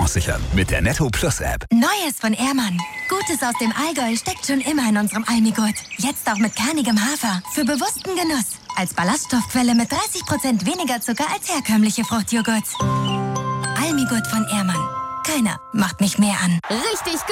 Chance sichern mit der Netto Plus App. Neues von Ehrmann. Gutes aus dem Allgäu steckt schon immer in unserem Almigurt. Jetzt auch mit kernigem Hafer. Für bewussten Genuss. Als Ballaststoffquelle mit 30% weniger Zucker als herkömmliche Fruchtjoghurts. Almigurt von Ehrmann. Keiner macht mich mehr an. Richtig